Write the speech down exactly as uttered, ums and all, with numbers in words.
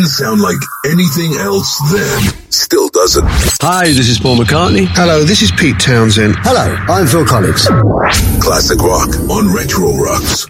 didn't sound like anything else then, still doesn't. Hi, this is Paul McCartney. Hello, this is Pete Townsend. Hello, I'm Phil Collins. Classic rock on Retro Rocks.